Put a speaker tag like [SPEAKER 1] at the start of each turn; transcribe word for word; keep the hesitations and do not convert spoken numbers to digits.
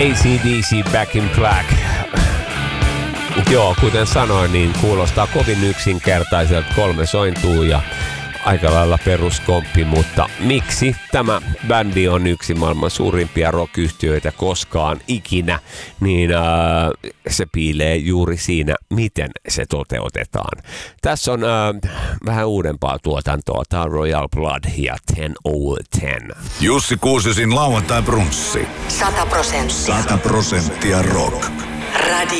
[SPEAKER 1] A C D C Back in Black. Joo, kuten sanoin, niin kuulostaa kovin yksinkertaiselta, kolme sointuu ja aika lailla peruskomppi, mutta miksi tämä bändi on yksi maailman suurimpia rock-yhtiöitä koskaan ikinä, niin äh, se piilee juuri siinä, miten se toteutetaan. Tässä on äh, vähän uudempaa tuotantoa, tämä on Royal Blood ja ten over ten.
[SPEAKER 2] Jussi Kuusiosin lauantai brunssi.
[SPEAKER 3] Sata prosenttia.
[SPEAKER 2] Sata prosenttia rock.
[SPEAKER 3] Radio